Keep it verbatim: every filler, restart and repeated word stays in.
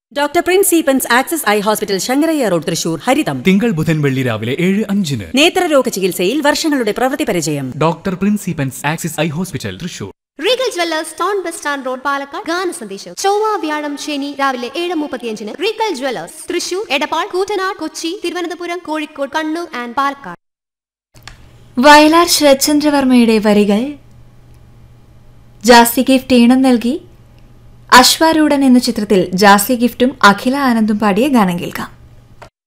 Doctor Prince Eappen's access eye hospital Sankaraiah road Thrissur ഹരിതം തിങ്കൾ ബുധൻ വെള്ളി രാവിലെ ഏഴ് അഞ്ചിന് നേത്രരോഗ ചികിത്സയിൽ വർഷങ്ങളുടെ പ്രവൃത്തി പരിചയം. Doctor Prince Eappen's access eye hospital Thrissur. Regal Jewellers town bus stand road Palakkad. ഗാന സന്ദേശം ചൊവ്വ വ്യാഴം ശനി രാവിലെ ഏഴ് മുപ്പത്തിയഞ്ചിന് Regal Jewellers Thrissur, Edappal, Koottanad, Kochi, Thiruvananthapuram, Kozhikode, Kannur and Palakkad. Vayalar ശരത്ചന്ദ്രവർമ്മയുടെ വരികൾ ജാസി ഗിഫ്റ്റ് ഈണം നൽകി അശ്വാരൂഢൻ എന്ന ചിത്രത്തിൽ ജാസി ഗിഫ്റ്റും അഖില ആനന്ദും പാടിയ ഗാനം കേൾക്കാം.